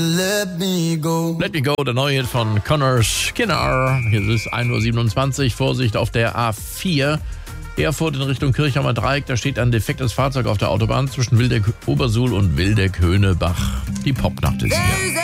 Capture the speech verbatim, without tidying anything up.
Let me go. Let Me Go, der neue Hit von Connor Skinner. Hier ist ein Uhr siebenundzwanzig. Vorsicht auf der A vier. Erfurt in Richtung Kirchheimer Dreieck. Da steht ein defektes Fahrzeug auf der Autobahn zwischen Wildeck-Obersuhl und Wildeck-Höhnebach. Die Popnacht ist hier.